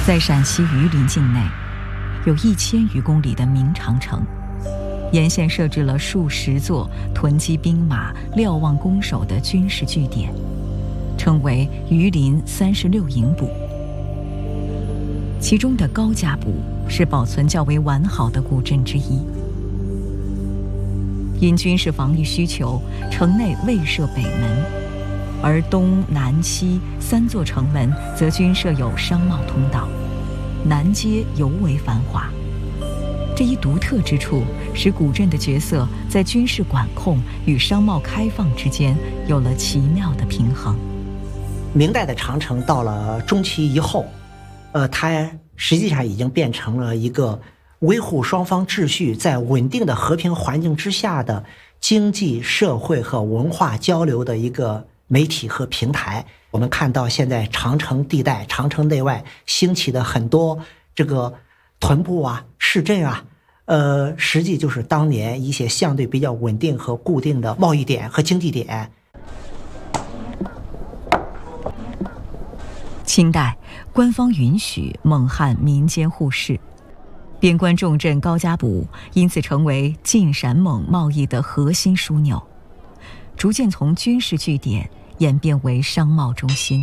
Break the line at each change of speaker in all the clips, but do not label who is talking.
在陕西榆林境内，有1000余公里的明长城，沿线设置了数十座囤积兵马、瞭望攻守的军事据点，称为榆林36营堡。其中的高家堡是保存较为完好的古镇之一。因军事防御需求，城内未设北门，而东南西3座城门则均设有商贸通道，南街尤为繁华。这一独特之处使古镇的角色在军事管控与商贸开放之间有了奇妙的平衡。
明代的长城到了中期以后，它实际上已经变成了一个维护双方秩序在稳定的和平环境之下的经济社会和文化交流的一个媒体和平台。我们看到现在长城地带、长城内外兴起的很多这个屯部啊、市镇啊，实际就是当年一些相对比较稳定和固定的贸易点和经济点。
清代官方允许蒙汉民间互市，边关重镇高家堡因此成为晋陕蒙贸易的核心枢纽，逐渐从军事据点演变为商贸中心。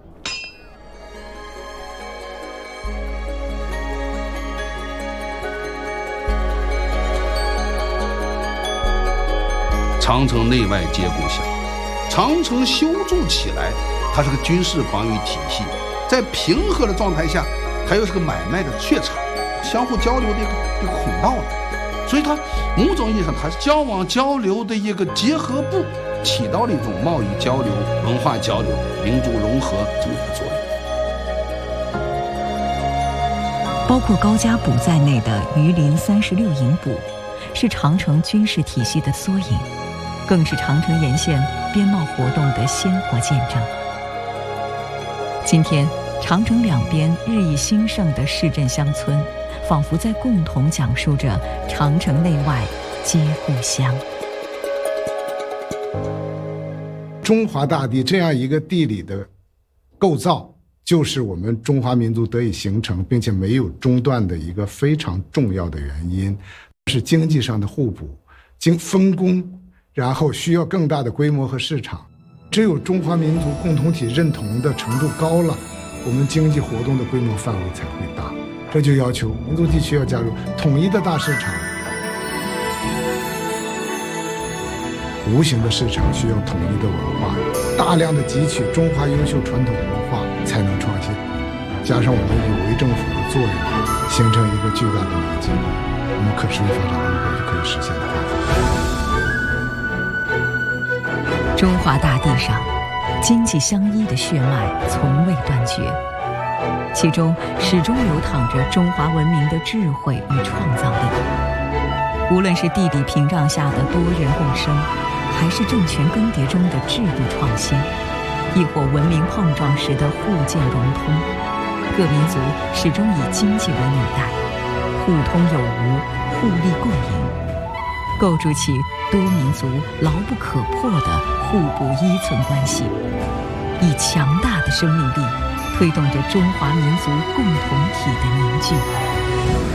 长城内外皆共享，长城修筑起来，它是个军事防御体系，在平和的状态下，它又是个买卖的榷场，相互交流的一个孔道了。所以它某种意义上，它是交往交流的一个结合部，起到了一种贸易交流、文化交流、民族融合这么一个作用。
包括高家堡在内的榆林36营堡，是长城军事体系的缩影，更是长城沿线边贸活动的鲜活见证。今天，长城两边日益兴盛的市镇乡村，仿佛在共同讲述着长城内外皆故乡。
中华大地这样一个地理的构造，就是我们中华民族得以形成并且没有中断的一个非常重要的原因，是经济上的互补、分工，然后需要更大的规模和市场。只有中华民族共同体认同的程度高了，我们经济活动的规模范围才会大。这就要求民族地区要加入统一的大市场，无形的市场需要统一的文化，大量的汲取中华优秀传统文化才能创新，加上我们有为政府的作用，形成一个巨大的凝聚力，我们可持续发展的目标就可以实现的。
中华大地上，经济相依的血脉从未断绝，其中始终流淌着中华文明的智慧与创造力。无论是地理屏障下的多人共生，还是政权更迭中的制度创新，亦或文明碰撞时的互鉴融通，各民族始终以经济为纽带，互通有无，互利共赢，构筑起多民族牢不可破的互补依存关系，以强大的生命力推动着中华民族共同体的凝聚。